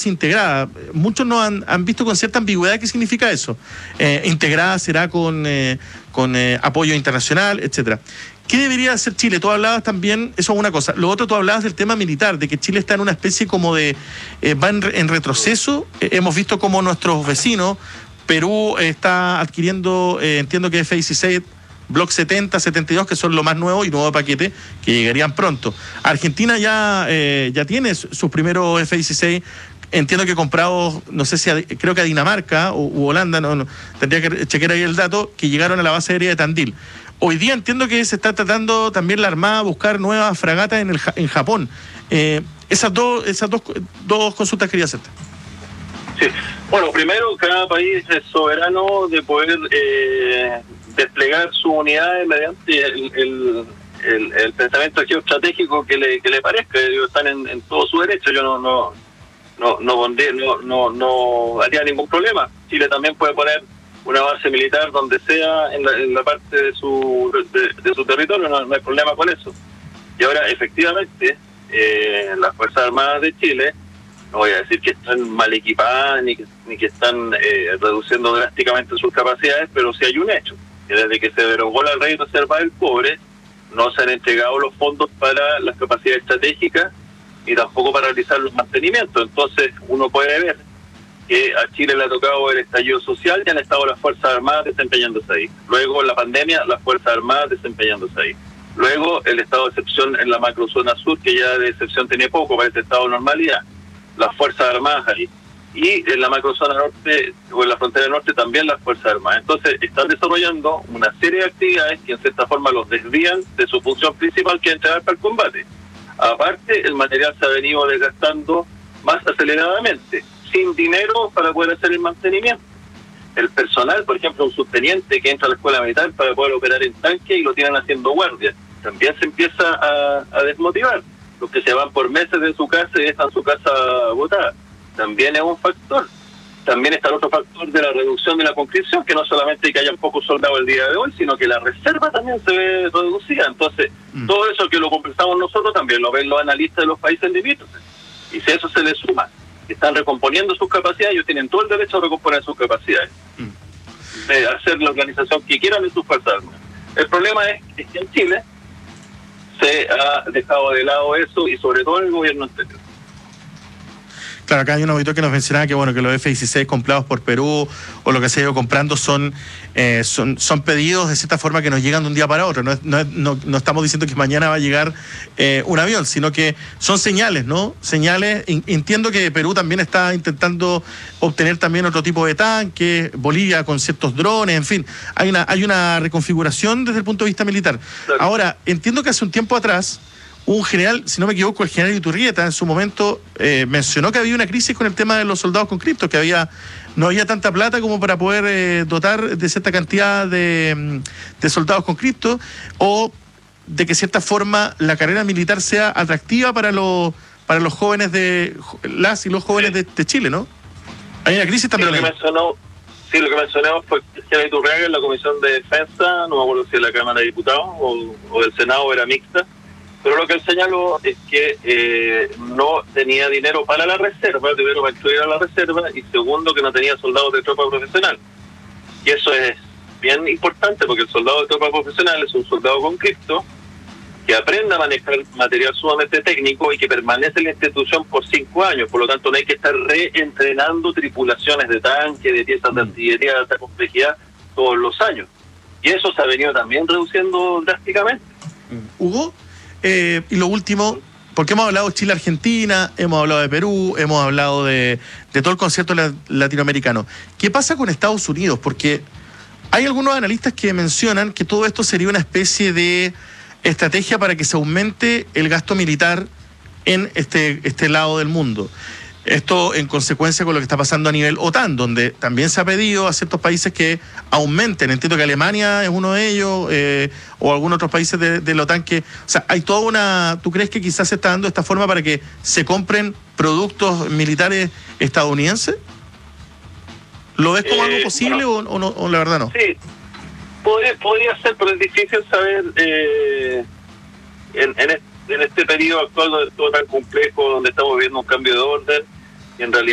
alianza integrada. Muchos no han visto con cierta ambigüedad qué significa eso. Integrada será con apoyo internacional, etcétera. ¿Qué debería hacer Chile? Tú hablabas también, eso es una cosa. Lo otro, tú hablabas del tema militar, de que Chile está en una especie como de... va en retroceso. Hemos visto como nuestros vecinos, Perú está adquiriendo, entiendo que F-16, Block 70, 72, que son lo más nuevo y nuevo paquete, que llegarían pronto. Argentina ya tiene sus primeros F-16, entiendo que comprados, no sé si creo que a Dinamarca u Holanda, no, tendría que chequear ahí el dato, que llegaron a la base aérea de Tandil. Hoy día entiendo que se está tratando también la Armada buscar nuevas fragatas en Japón. Esas dos consultas quería hacerte. Sí. Bueno, primero, cada país es soberano de poder desplegar sus unidades mediante el pensamiento geoestratégico que le parezca. Ellos están en todo su derecho. Yo no haría ningún problema. Chile también puede poner una base militar donde sea en la parte de su territorio, no hay problema con eso. Y ahora, efectivamente, las Fuerzas Armadas de Chile, no voy a decir que están mal equipadas ni que están reduciendo drásticamente sus capacidades, pero sí hay un hecho, que desde que se derogó la Ley de Reserva del Cobre, no se han entregado los fondos para las capacidades estratégicas y tampoco para realizar los mantenimientos. Entonces uno puede ver que a Chile le ha tocado el estallido social y han estado las Fuerzas Armadas desempeñándose ahí. Luego la pandemia, las Fuerzas Armadas desempeñándose ahí. Luego el estado de excepción en la macrozona sur, que ya de excepción tenía poco para este estado de normalidad. Las Fuerzas Armadas ahí. Y en la macrozona norte, o en la frontera norte, también las Fuerzas Armadas. Entonces están desarrollando una serie de actividades que en cierta forma los desvían de su función principal, que es entregar para el combate. Aparte, el material se ha venido desgastando más aceleradamente, sin dinero para poder hacer el mantenimiento. El personal, por ejemplo, un subteniente que entra a la escuela militar para poder operar en tanque y lo tienen haciendo guardia, también se empieza a desmotivar. Los que se van por meses de su casa y dejan su casa botada, también es un factor. También está el otro factor de la reducción de la conscripción, que no solamente que hayan pocos soldados el día de hoy, sino que la reserva también se ve reducida. Entonces, todo eso que lo conversamos nosotros también lo ven los analistas de los países limítrofes. Y si eso se le suma, que están recomponiendo sus capacidades, ellos tienen todo el derecho a recomponer sus capacidades, de hacer la organización que quieran de sus fuerzas armadas. El problema es que en Chile se ha dejado de lado eso, y sobre todo en el gobierno anterior. Claro, acá hay un auditor que nos mencionaba que bueno, que los F-16 comprados por Perú o lo que se ha ido comprando son pedidos de cierta forma que nos llegan de un día para otro. No estamos diciendo que mañana va a llegar un avión, sino que son señales, ¿no? Señales. Entiendo que Perú también está intentando obtener también otro tipo de tanques, Bolivia con ciertos drones, en fin. Hay una reconfiguración desde el punto de vista militar. Claro. Ahora, entiendo que hace un tiempo atrás un general, si no me equivoco, el general Iturrieta en su momento mencionó que había una crisis con el tema de los soldados conscriptos, que no había tanta plata como para poder dotar de cierta cantidad de soldados conscriptos, o de que cierta forma la carrera militar sea atractiva para los jóvenes las y los jóvenes de Chile, ¿no? Hay una crisis también. Lo que mencionamos fue que el general Iturrieta en la Comisión de Defensa, no me acuerdo si de la Cámara de Diputados o del Senado, era mixta. Pero lo que él señaló es que no tenía dinero para la reserva, dinero para incluir a la reserva, y segundo, que no tenía soldados de tropa profesional. Y eso es bien importante, porque el soldado de tropa profesional es un soldado conscripto que aprende a manejar material sumamente técnico y que permanece en la institución por 5 años. Por lo tanto, no hay que estar reentrenando tripulaciones de tanque, de piezas de artillería de alta complejidad todos los años. Y eso se ha venido también reduciendo drásticamente. Hugo, y lo último, porque hemos hablado de Chile-Argentina, hemos hablado de Perú, hemos hablado de todo el concierto latinoamericano. ¿Qué pasa con Estados Unidos? Porque hay algunos analistas que mencionan que todo esto sería una especie de estrategia para que se aumente el gasto militar en este lado del mundo. Esto en consecuencia con lo que está pasando a nivel OTAN, donde también se ha pedido a ciertos países que aumenten. Entiendo que Alemania es uno de ellos, o algunos otros países de la OTAN que... O sea, hay toda una... ¿Tú crees que quizás se está dando esta forma para que se compren productos militares estadounidenses? ¿Lo ves como algo posible o la verdad no? Sí, podría ser, pero es difícil saber en este periodo actual, donde es todo tan complejo, donde estamos viendo un cambio de orden, y en realidad